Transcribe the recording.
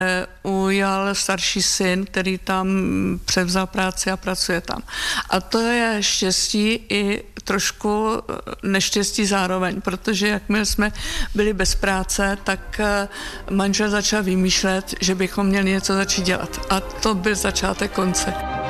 ujal starší syn, který tam převzal práci a pracuje tam. A to je štěstí i trošku neštěstí zároveň, protože jakmile jsme byli bez práce, tak manžel začal vymýšlet, že bychom měli něco začít dělat. A to byl začátek konce.